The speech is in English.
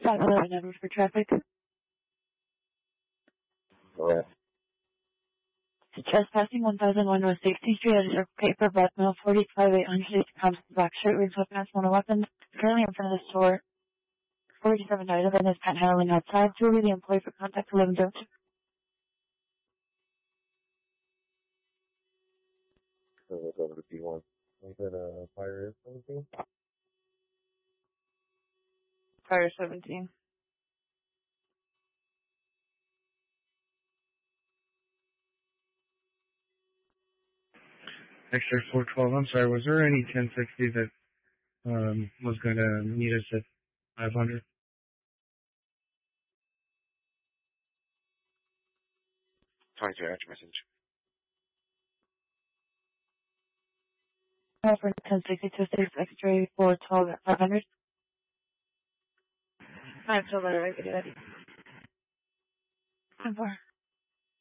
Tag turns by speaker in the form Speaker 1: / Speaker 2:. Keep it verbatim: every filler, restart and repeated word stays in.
Speaker 1: five eleven Edward for traffic.
Speaker 2: Alright.
Speaker 1: Trespassing one thousand one West sixteenth Street at a circle paper, black male, forty-five, eight hundred, comes black shirt, wearing sweatpants, one weapons. Currently in front of the store. forty-seven died of is panhandling outside. Two will be the employee for contact eleven don't.
Speaker 2: So let's go over to P one. You said uh, fire is seventeen?
Speaker 1: Fire seventeen.
Speaker 3: Extra four twelve, I'm sorry, was there any ten sixty that um, was going to meet us at five hundred?
Speaker 2: twenty-two extra message.
Speaker 1: Uh, for ten sixty two six X-ray four twelve at five hundred. five twelve, I can do that. five four.